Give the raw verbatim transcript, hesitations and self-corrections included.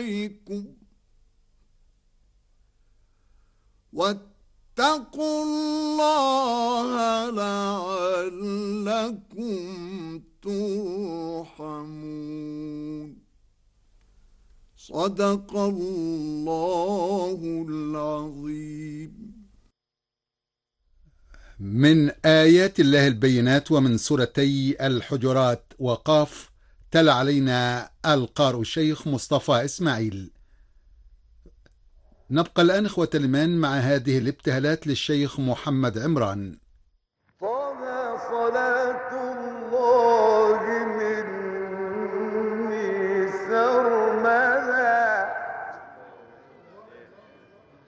عليكم واتقوا الله لعلكم ترحمون. صدق الله العظيم. من آيات الله البينات ومن سورتي الحجرات وقاف. تلا علينا القارئ الشيخ مصطفى إسماعيل. نبقى الآن إخوة الإيمان مع هذه الابتهالات للشيخ محمد عمران.